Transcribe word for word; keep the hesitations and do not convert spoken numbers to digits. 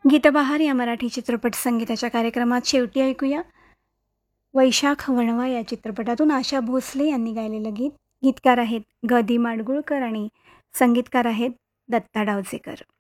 गीतबहार या मराठी चित्रपट संगीताच्या कार्यक्रमात शेवटी ऐकूया वैशाख वणवा या चित्रपटातून आशा भोसले यांनी गायलेलं गीत. गीतकार आहेत ग दी माडगुळकर आणि संगीतकार आहेत दत्ता डावचेकर.